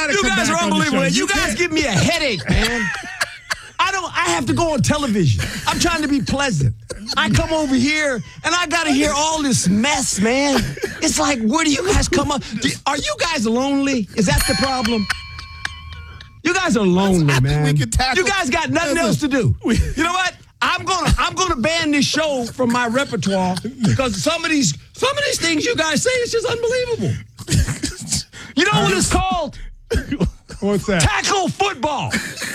got to You come guys back are on the unbelievable. show. You guys give me a headache, man. I have to go on television. I'm trying to be pleasant. I come over here and I got to hear all this mess, man. It's like, where do you guys come up? Are you guys lonely? Is that the problem? You guys are lonely, man. You guys got nothing else to do. You know what? I'm gonna ban this show from my repertoire because some of these things you guys say is just unbelievable. You know what it's called? What's that? Tackle football.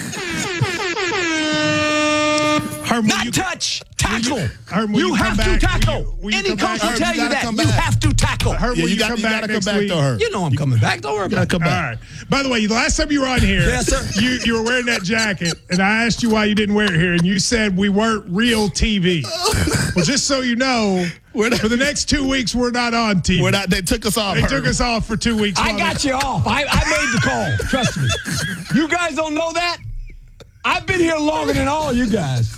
Herm, Not touch. Tackle. Herm, you have to tackle. Will you Any come coach back? will tell you that. You have to tackle. Herm, Yeah, will you come gotta back come next back week? to her. You know I'm coming back. Don't worry about it. Come back. All right. By the way, the last time you were on here, Yes, sir. you were wearing that jacket, and I asked you why you didn't wear it here, and you said we weren't real TV. Well, just so you know, for the next 2 weeks, we're not on TV. They took us off. They took us off for 2 weeks. I got you off. I made the call. Trust me. You guys don't know that? I've been here longer than all you guys.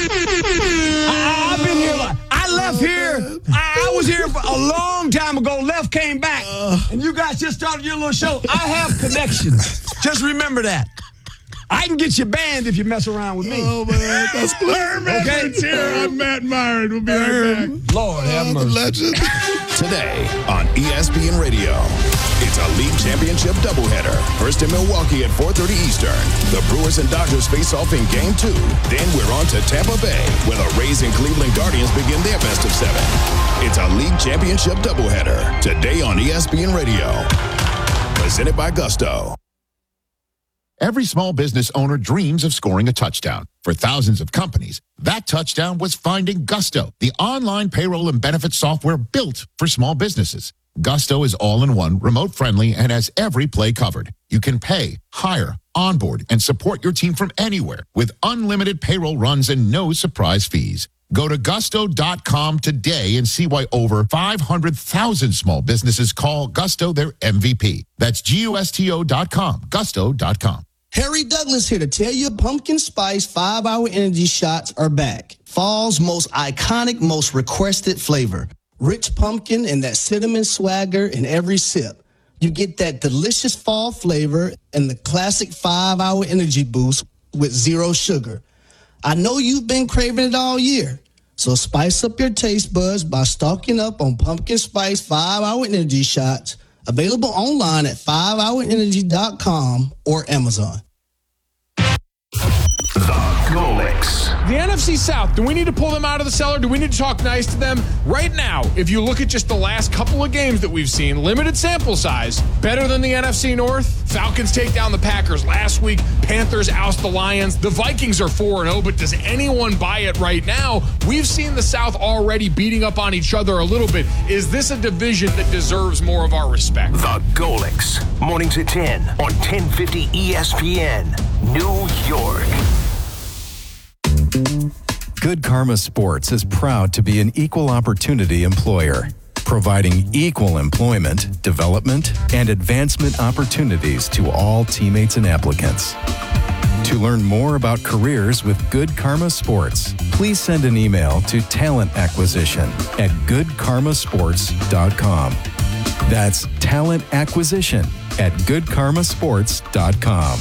I've been here. I left here. I was here for a long time ago. Left, came back. And you guys just started your little show. I have connections. Just remember that. I can get you banned if you mess around with me. Oh, man. That's clear. Herm Edwards here. I'm Matt Myron. We'll be right back. Lord have mercy. Legend. Today on ESPN Radio, it's a league championship doubleheader. First in Milwaukee at 4:30 Eastern. The Brewers and Dodgers face off in Game 2. Then we're on to Tampa Bay, where the Rays and Cleveland Guardians begin their best of 7. It's a league championship doubleheader. Today on ESPN Radio. Presented by Gusto. Every small business owner dreams of scoring a touchdown. For thousands of companies, that touchdown was finding Gusto, the online payroll and benefits software built for small businesses. Gusto is all-in-one, remote-friendly, and has every play covered. You can pay, hire, onboard, and support your team from anywhere with unlimited payroll runs and no surprise fees. Go to gusto.com today and see why over 500,000 small businesses call Gusto their MVP. That's gusto.com, gusto.com. Harry Douglas here to tell you pumpkin spice 5-hour energy shots are back. Fall's most iconic, most requested flavor. Rich pumpkin and that cinnamon swagger in every sip. You get that delicious fall flavor and the classic 5-hour energy boost with zero sugar. I know you've been craving it all year. So spice up your taste buds by stocking up on pumpkin spice 5-hour energy shots. Available online at 5hourenergy.com or Amazon. The Golix. The NFC South, do we need to pull them out of the cellar? Do we need to talk nice to them? Right now, if you look at just the last couple of games that we've seen, limited sample size, better than the NFC North. Falcons take down the Packers last week. Panthers oust the Lions. The Vikings are 4-0, but does anyone buy it right now? We've seen the South already beating up on each other a little bit. Is this a division that deserves more of our respect? The Golix. Mornings at 10 on 1050 ESPN, New York. Good Karma Sports is proud to be an equal opportunity employer, providing equal employment, development, and advancement opportunities to all teammates and applicants. To learn more about careers with Good Karma Sports, please send an email to talentacquisition@goodkarmasports.com. That's talentacquisition@goodkarmasports.com.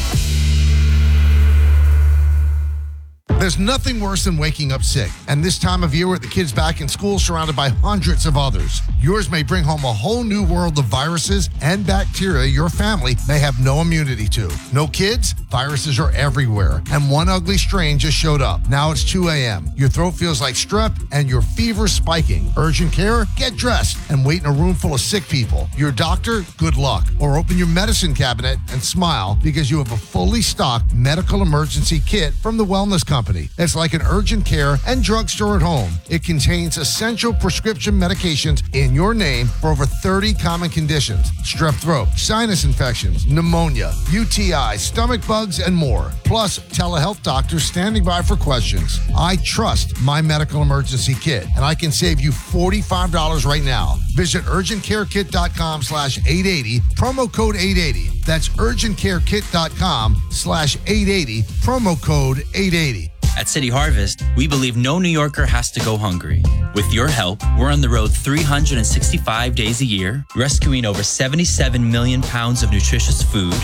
There's nothing worse than waking up sick. And this time of year with the kids back in school surrounded by hundreds of others, yours may bring home a whole new world of viruses and bacteria your family may have no immunity to. No kids? Viruses are everywhere. And one ugly strain just showed up. Now it's 2 a.m. Your throat feels like strep and your fever's spiking. Urgent care? Get dressed and wait in a room full of sick people. Your doctor? Good luck. Or open your medicine cabinet and smile because you have a fully stocked medical emergency kit from the Wellness Company. It's like an urgent care and drugstore at home. It contains essential prescription medications in your name for over 30 common conditions. Strep throat, sinus infections, pneumonia, UTI, stomach bugs, and more. Plus, telehealth doctors standing by for questions. I trust my medical emergency kit, and I can save you $45 right now. Visit urgentcarekit.com/880, promo code 880. That's urgentcarekit.com/880, promo code 880. At City Harvest, we believe no New Yorker has to go hungry. With your help, we're on the road 365 days a year, rescuing over 77 million pounds of nutritious food